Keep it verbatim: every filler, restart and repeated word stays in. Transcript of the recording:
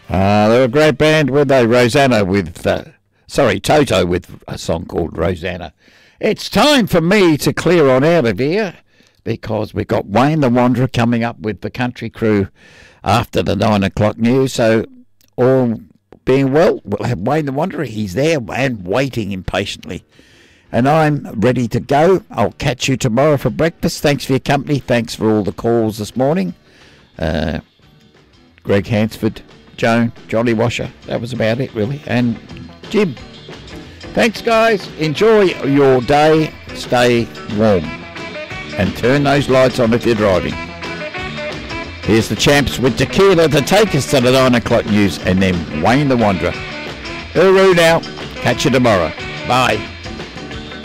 Uh, they're a great band, weren't they? Rosanna with, uh, sorry, Toto with a song called Rosanna. It's time for me to clear on out of here because we've got Wayne the Wanderer coming up with the Country Crew after the nine o'clock news. So, all being well, we'll have Wayne the Wanderer. He's there and waiting impatiently. And I'm ready to go. I'll catch you tomorrow for breakfast. Thanks for your company. Thanks for all the calls this morning. Uh, Greg Hansford, Joan, Johnny Washer. That was about it, really. And Jim. Thanks, guys. Enjoy your day. Stay warm. And turn those lights on if you're driving. Here's the Champs with Tequila to take us to the nine o'clock news. And then Wayne the Wanderer. Hooroo now. Catch you tomorrow. Bye.